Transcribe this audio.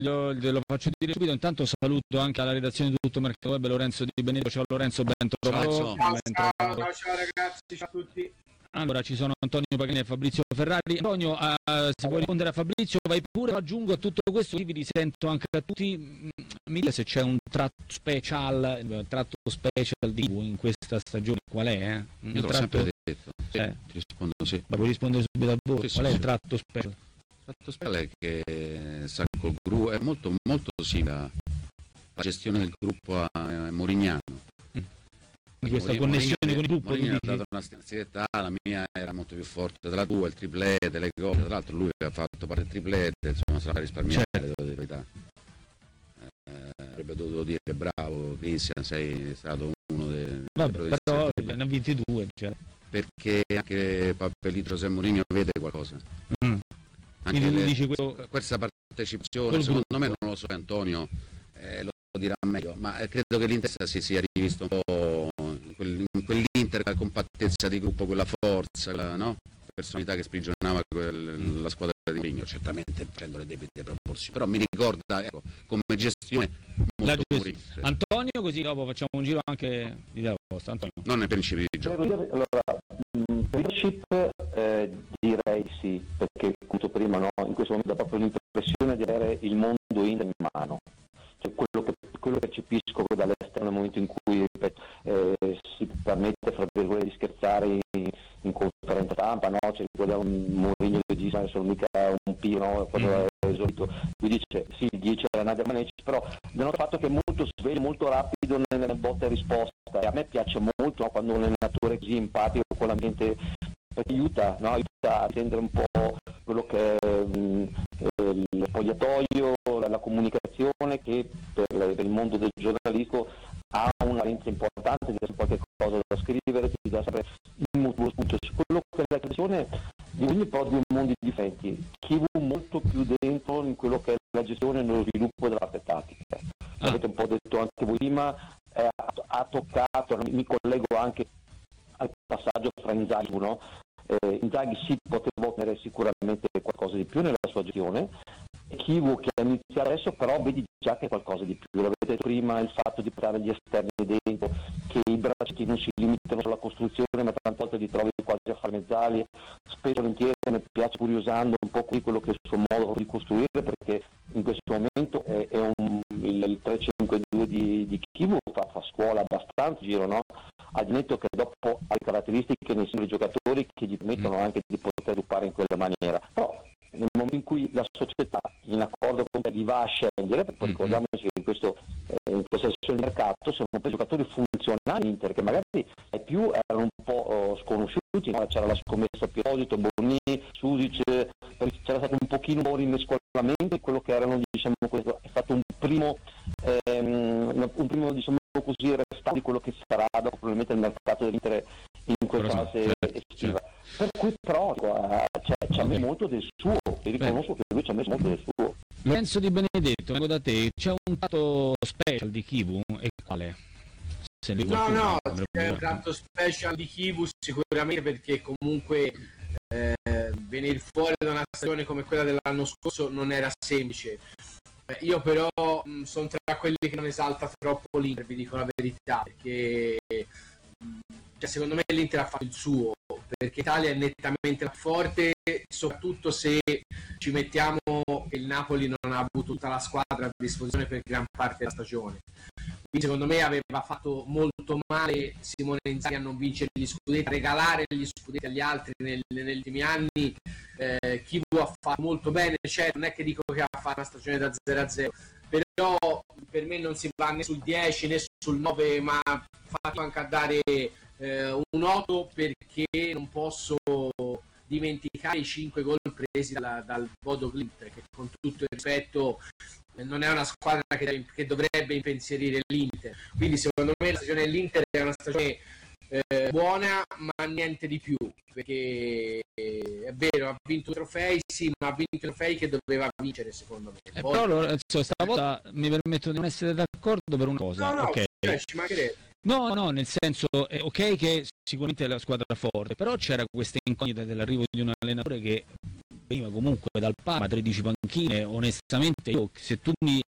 glielo faccio dire subito. Intanto saluto anche alla redazione di Tutto Mercato Web Lorenzo Di Benedetto. Ciao Lorenzo, ben trovato. Ciao ragazzi, ciao a tutti. Allora, ci sono Antonio Pagani e Fabrizio Ferrari. Antonio, se vuoi rispondere a Fabrizio, vai pure. Aggiungo a tutto questo, vi risento anche a tutti. Se c'è un tratto special di in questa stagione, qual è? Io l'ho sempre detto. Ti rispondo sì. Ma puoi rispondere subito a voi. Sì, qual è il sì. tratto special? Il tratto special è che Sacco Gru è molto simile alla gestione del gruppo a Morignano. Di questa connessione con il gruppo. Mourinho ha dato una stanzietta, la mia era molto più forte della tua, il triplete, le cose. Tra l'altro lui ha fatto parte del triplete, insomma sarà risparmiato, devo dire la verità. Avrebbe dovuto dire bravo Cristian, sei stato uno dei però ne ha 22, cioè. Perché anche Papelito José Mourinho vede qualcosa. Anche questa partecipazione, secondo me, non lo so, Antonio lo dirà meglio, ma credo che l'Inter si sia rivisto un po' in quell'Inter, la compattezza di gruppo, quella forza, la personalità che sprigionava la squadra di Mourinho, certamente prendo le debite proporzioni, però mi ricorda, come gestione molto Mourinho. Antonio, così dopo facciamo un giro anche di vostra. Antonio. Non nei principi di gioco. Allora, leadership direi sì, perché appunto prima in questo momento dà proprio l'impressione di avere il mondo in mano. Cioè, quello che percepisco dall'esterno nel momento in cui si permette, fra virgolette, di scherzare in conferenza stampa, no? C'è un Mourinho che dice ma sono mica un pino, quando è esorito, lui dice sì, il 10 era Nadia Maneci, però denoto il fatto che è molto sveglio, molto rapido nelle botte e risposta, e a me piace molto quando un allenatore è così empatico con l'ambiente, perché aiuta a intendere un po' quello che è il spogliatoio, la comunicazione, che per il mondo del giornalismo ha una valenza importante, ti dà qualche cosa da scrivere, ti dà sempre un mutuo spunto. Quello che è la creazione di ogni po' due mondi differenti, chi va molto più dentro in quello che è la gestione e lo sviluppo dell'arte tattica. Avete un po' detto anche voi prima, ha toccato, mi collego anche al passaggio fra Inzaghi, no? Inzaghi si poteva ottenere sicuramente qualcosa di più nella sua gestione, Chivu che inizia adesso però vedi già che è qualcosa di più, l'avete detto prima, il fatto di portare gli esterni dentro, che i bracci non si limitano sulla costruzione ma tante volte li trovi quasi a fare mezzali, spesso volentieri mi piace curiosando un po' quello che è il suo modo di costruire, perché in questo momento il 3-5-2 di Chivu fa scuola abbastanza giro, no? Al netto che dopo ha le caratteristiche nei singoli giocatori che gli permettono anche di poter sviluppare in quella maniera, però nel momento in cui la società in accordo con te li va a scegliere, perché ricordiamoci che in questa sessione di mercato sono per giocatori funzionali Inter che magari ai più erano un po' sconosciuti, no? C'era la scommessa Piosito, Bonni, Susic, c'era stato un pochino di rimescolamento, quello che erano, diciamo, questo è stato un primo diciamo così restante di quello che sarà dopo probabilmente il mercato dell'Inter in questa fase estiva. Per cui però ci ha messo molto del suo, e riconosco che lui ci ha messo molto del suo. Lorenzo Di Benedetto, vengo da te, c'è un tratto special di Chivu, e quale? C'è un tratto special di Chivu sicuramente, perché comunque venire fuori da una stagione come quella dell'anno scorso non era semplice. Io però sono tra quelli che non esalta troppo l'Inter, vi dico la verità, perché secondo me l'Inter ha fatto il suo, perché Italia è nettamente più forte, soprattutto se ci mettiamo che il Napoli non ha avuto tutta la squadra a disposizione per gran parte della stagione. Quindi secondo me aveva fatto molto male Simone Inzaghi a non vincere gli scudetti, a regalare gli scudetti agli altri negli ultimi anni. Chivu ha fatto molto bene, certo, non è che dico che ha fatto una stagione da 0-0, però per me non si va né sul 10 né sul 9, ma fatto anche a dare un 8, perché non posso dimenticare i 5 gol presi dal Bodo Glimt, che con tutto il rispetto non è una squadra che dovrebbe impensierire l'Inter. Quindi secondo me la stagione dell'Inter è una stagione buona, ma niente di più, perché è vero, ha vinto trofei, sì, ma ha vinto trofei che doveva vincere, secondo me. Però Lorenzo, stavolta mi permetto di non essere d'accordo per una cosa. No, okay. Ci mancherebbe. No, nel senso, è ok che sicuramente è la squadra forte, però c'era questa incognita dell'arrivo di un allenatore che veniva comunque dal Parma, 13 panchine, onestamente io, se tu mi